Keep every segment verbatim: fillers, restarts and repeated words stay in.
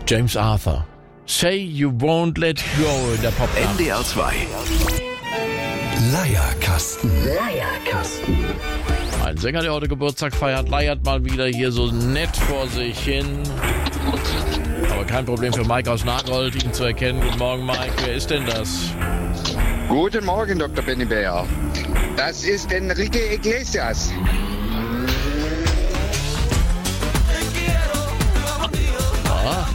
James Arthur. Say You Won't Let Go in der Pop. N D R zwei. Leierkasten. Leierkasten. Ein Sänger, der heute Geburtstag feiert, leiert mal wieder hier so nett vor sich hin. Aber kein Problem für Mike aus Nagold, ihn zu erkennen. Guten Morgen, Mike. Wer ist denn das? Guten Morgen, Doktor Benny Bär. Das ist Enrique Iglesias. Ah.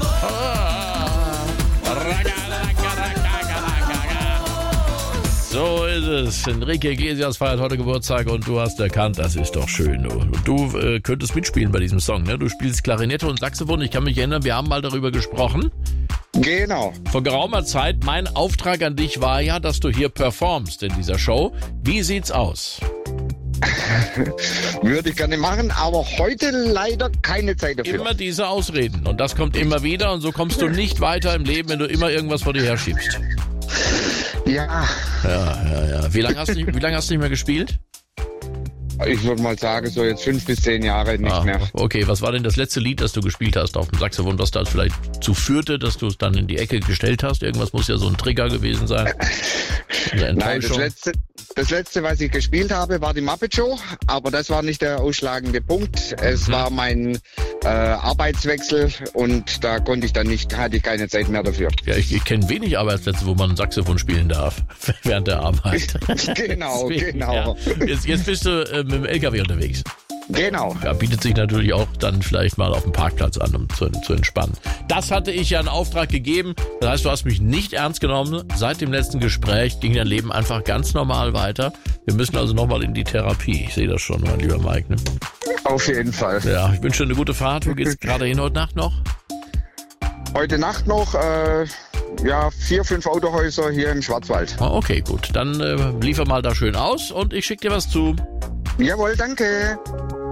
So ist es. Enrique Iglesias feiert heute Geburtstag und du hast erkannt, das ist doch schön. Und du äh, könntest mitspielen bei diesem Song, ne? Du spielst Klarinette und Saxophon. Ich kann mich erinnern, wir haben mal darüber gesprochen. Genau. Vor geraumer Zeit, mein Auftrag an dich war ja, dass du hier performst in dieser Show. Wie sieht's aus? Würde ich gerne machen, aber heute leider keine Zeit dafür. Immer diese Ausreden. Und das kommt immer wieder und so kommst du nicht weiter im Leben, wenn du immer irgendwas vor dir herschiebst. Ja. Ja, ja, ja. Wie lange hast du nicht, wie lange hast du nicht mehr gespielt? Ich würde mal sagen, so jetzt fünf bis zehn Jahre nicht ah, mehr. Okay, was war denn das letzte Lied, das du gespielt hast auf dem Saxophon, was da vielleicht zu führte, dass du es dann in die Ecke gestellt hast? Irgendwas muss ja so ein Trigger gewesen sein. Nein, das letzte, das letzte, was ich gespielt habe, war die Muppet Show, aber das war nicht der ausschlagende Punkt. Es mhm. war mein äh, Arbeitswechsel und da konnte ich dann nicht, hatte ich keine Zeit mehr dafür. Ja, ich, ich kenne wenig Arbeitsplätze, wo man ein Saxophon spielen darf während der Arbeit. Genau, Deswegen, genau. Ja. Jetzt, jetzt bist du äh, mit dem L K W unterwegs. Genau. Ja, bietet sich natürlich auch dann vielleicht mal auf dem Parkplatz an, um zu, zu entspannen. Das hatte ich ja in Auftrag gegeben. Das heißt, du hast mich nicht ernst genommen. Seit dem letzten Gespräch ging dein Leben einfach ganz normal weiter. Wir müssen also nochmal in die Therapie. Ich sehe das schon, mein lieber Mike. Ne? Auf jeden Fall. Ja, ich wünsche dir eine gute Fahrt. Wo geht's gerade hin heute Nacht noch? Heute Nacht noch, äh, ja, vier, fünf Autohäuser hier im Schwarzwald. Oh, okay, gut. Dann äh, liefer mal da schön aus und ich schicke dir was zu. Jawohl, danke.